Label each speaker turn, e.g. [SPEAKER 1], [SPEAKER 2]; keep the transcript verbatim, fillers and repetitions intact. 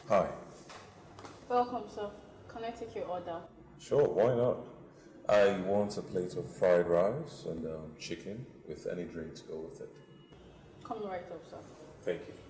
[SPEAKER 1] Hi.
[SPEAKER 2] Welcome, sir. Can I take your order?
[SPEAKER 1] Sure, why not? I want a plate of fried rice and um, chicken with any drink to go with it.
[SPEAKER 2] Come right up, sir.
[SPEAKER 1] Thank you.